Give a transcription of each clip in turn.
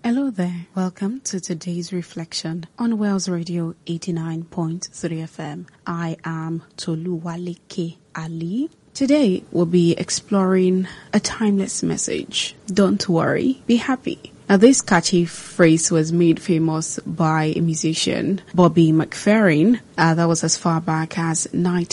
Hello there. Welcome to today's reflection on Wells Radio 89.3 FM. I am Toluwaleke Ali. Today we'll be exploring a timeless message. Don't worry, be happy. Now, this catchy phrase was made famous by a musician, Bobby McFerrin. That was as far back as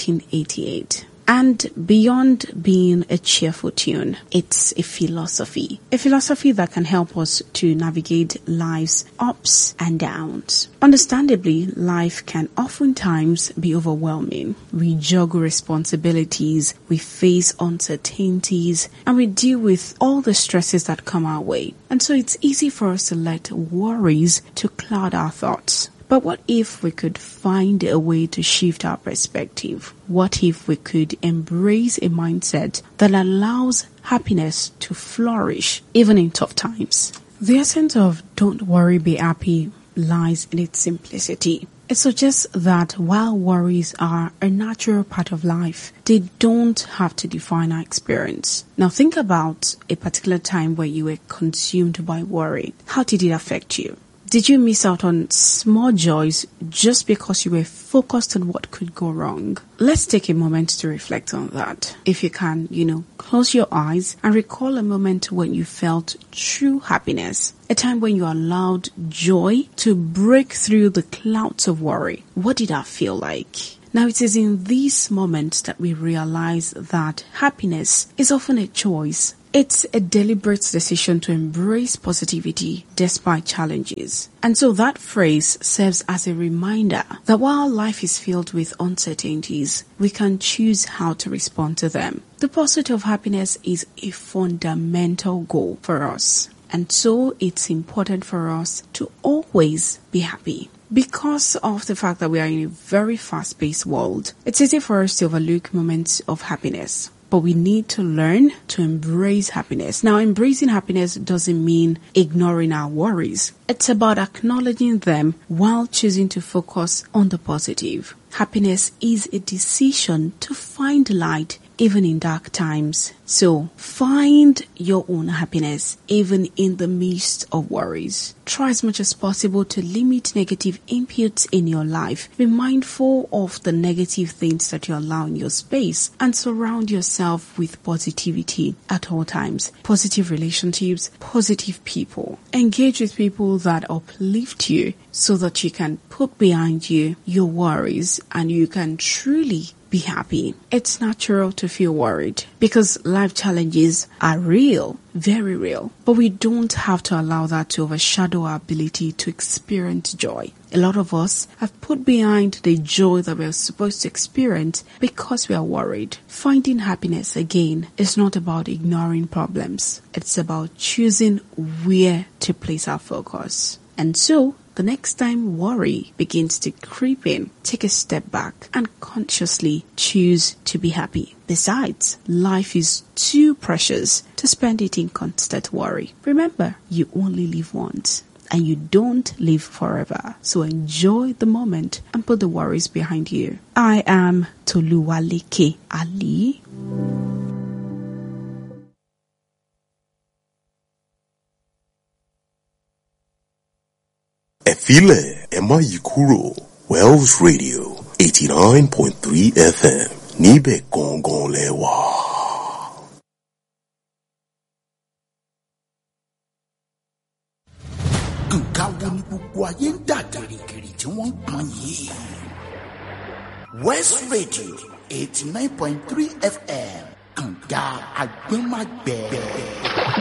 1988. And beyond being a cheerful tune, it's a philosophy that can help us to navigate life's ups and downs. Understandably, life can oftentimes be overwhelming. We juggle responsibilities, we face uncertainties, and we deal with all the stresses that come our way. And so it's easy for us to let worries to cloud our thoughts. But what if we could find a way to shift our perspective? What if we could embrace a mindset that allows happiness to flourish even in tough times? The essence of "don't worry, be happy" lies in its simplicity. It suggests that while worries are a natural part of life, they don't have to define our experience. Now think about a particular time where you were consumed by worry. How did it affect you? Did you miss out on small joys just because you were focused on what could go wrong? Let's take a moment to reflect on that. If you can, close your eyes and recall a moment when you felt true happiness. A time when you allowed joy to break through the clouds of worry. What did that feel like? Now, it is in these moments that we realize that happiness is often a choice. It's a deliberate decision to embrace positivity despite challenges. And so that phrase serves as a reminder that while life is filled with uncertainties, we can choose how to respond to them. The pursuit of happiness is a fundamental goal for us. And so it's important for us to always be happy. Because of the fact that we are in a very fast-paced world, it's easy for us to overlook moments of happiness. But we need to learn to embrace happiness. Now, embracing happiness doesn't mean ignoring our worries. It's about acknowledging them while choosing to focus on the positive. Happiness is a decision to find light even in dark times. So find your own happiness even in the midst of worries. Try as much as possible to limit negative inputs in your life. Be mindful of the negative things that you allow in your space and surround yourself with positivity at all times. Positive relationships, positive people. Engage with people that uplift you so that you can put behind you your worries and you can truly be happy. It's natural to feel worried because life challenges are real, very real. But we don't have to allow that to overshadow our ability to experience joy. A lot of us have put behind the joy that we're supposed to experience because we are worried. Finding happiness again is not about ignoring problems. It's about choosing where to place our focus. And so, the next time worry begins to creep in, take a step back and consciously choose to be happy. Besides, life is too precious to spend it in constant worry. Remember, you only live once and you don't live forever. So enjoy the moment and put the worries behind you. I am Toluwaleke Ali. Efile Ema Yikuro, Wells Radio 89.3 FM, Nibe Gongon Lewa. Nǹkan wo ni gbogbo ayé ń dà gìrìgìrì tí wọ́n ń pọn yìí? West Radio 89.3 FM, Kànga Àgbẹ̀màgbẹ̀.